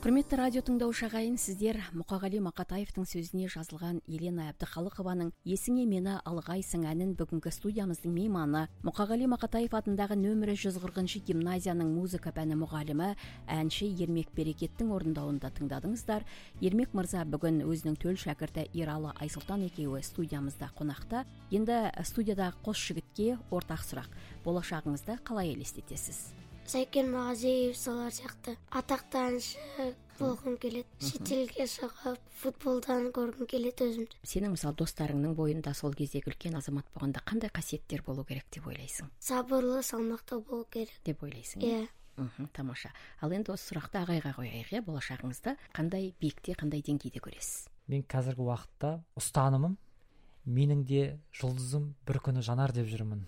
Құрметті радио тыңдаушы ағайын, сіздер Мұқағали Мақатаевтың сөзіне жазылған Елена Әбдіхалықованың «Есіңе мені алғайсың» әнін бүгінгі студиямыздың мейманы, Мұқағали Мақатаев атындағы нөмірі 140 гимназияның музыка пәні мұғалімі, әнші Ермек Берекеттің орындауында тыңдадыңыздар. Ермек мырза бүгін өзінің төл шәкірті Ералы Айсұлтан екеуі студиямызда қонақта. Енді студиядағы қос жігітке ортақ сұрақ: болашағыңызды қалай елестетесіз? Сәкен Мағазиев солар сияқты атақты әнші болғым келеді. Шетелге шығып, футболдан көргім келеді өзімді. Сенің мысалы достарыңның бойында сол кездегі үлкен азамат болғанда қандай қасиеттер болу керек деп ойлайсың? Сабырлы, салмақты болу керек деп ойлайсың? Иә. Тамаша. Ал енді осы сұрақты ағайға қояйық. Болашағыңызды қандай биікте, қандай деңгейде көресіз? Мен қазіргі уақытта ұстанымым, менің де жұлдызым бір күні жанар деп жүрмін.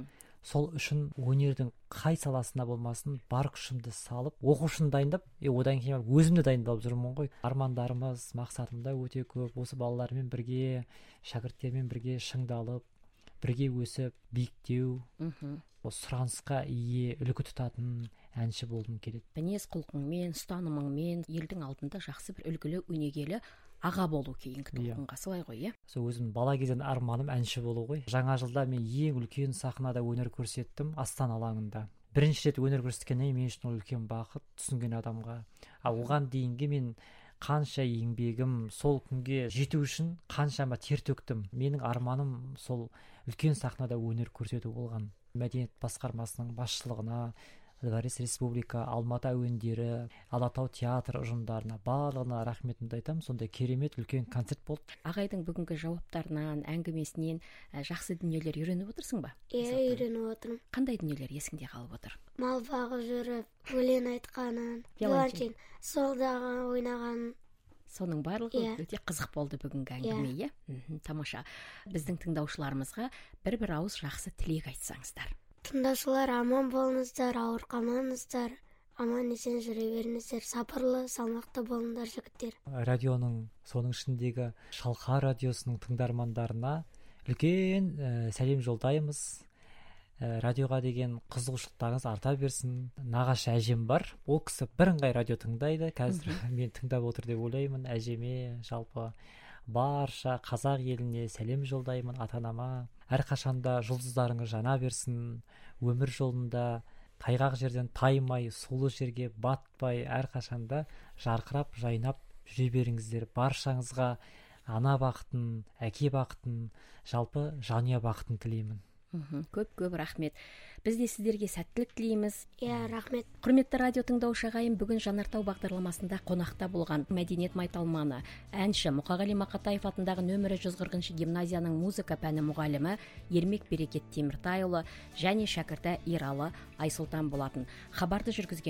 Сол үшін өнердің қай саласына болмасын бар күшімді салып, оқушыны дайындап, одан кейін өзімді дайындалып жүрмін ғой. Армандарымыз, мақсатым да өте көп. Осы балалармен бірге, шәкірттермен бірге шыңдалып, бірге өсіп, биіктеу, сұранысқа ие, үлгі тұтатын әнші болғым келеді. Мінез құлқыңмен, ұстанымыңмен елдің алдында жақсы бір үлгілі, өнегелі аға болу кейінгі толқынға, солай ғой, Сол өзім бала кезден арманым әнші болу ғой. Жаңа жылда мен ең үлкен сахнада өнер көрсеттім, Астана алаңында. Бірінші рет өнер көрсеткеннен мен үшін үлкен бақыт, түсінген адамға. Оған дейінгі мен қанша еңбегім, сол күнге жету үшін қаншама тер төктім. Менің арманым сол үлкен сахнада өнер көрсету болған. Мәдениет басқармасының басшылығына, Дворец Республика, Алматы әуендері, Алатау театр ұжымдарына барлығына рахметімді айтамын. Сондай керемет үлкен концерт болды. Ағайдың бүгінгі жауаптарынан, әңгімесінен жақсы дүниелер үйреніп отырсың ба? Иә, үйреніп отырмын. Қандай дүниелер есіңде қалып отыр? Мал бағып жүріп, өлең айтқанын, виолончель солдағы ойнаған. Соның барлығы өте қызық болды бүгінгі әңгіме, Тамаша. Біздің тыңдаушыларымызға бір ауыз жақсы тілек айтсаңыздар. Тыңдаушылар, аман болыңыздар, ауырқамаңыздар, аман есен жүре беріңіздер, сабырлы, салмақты болыңдар жігіттер. Радионың, соның ішіндегі Шалқар радиосының тыңдармандарына үлкен сәлем жолдаймыз. Радиоға деген қызығушылықтарыңыз арта берсін. Нағашы әжем бар, ол кісі бірыңғай радио тыңдайды. Қазір мен тыңдап отыр деп ойлаймын. Әжеме, жалпы барша қазақ еліне сәлем жолдаймын, ата-анама. Әрқашанда жұлдыздарыңыз жана берсін, өмір жолында тайғақ жерден таймай, сулы жерге батпай, әрқашанда жарқырап, жайнап жүре беріңіздер. Баршаңызға ана бақытын, әке бақытын, жалпы жанұя бақытын тілеймін. Көп рахмет. Біз де сіздерге сәттілік тілейміз. Рахмет. Құрметті радио тыңдаушы ағайын, бүгін Жанартау бағдарламасында қонақта болған мәдениет майталманы, әнші Мұқағали Мақатаев атындағы нөмірі 140 гимназияның музыка пәні мұғалімі Ермек Берекет Теміртайұлы және шәкірті Ералы Айсұлтан болатын. Хабарды жүргізген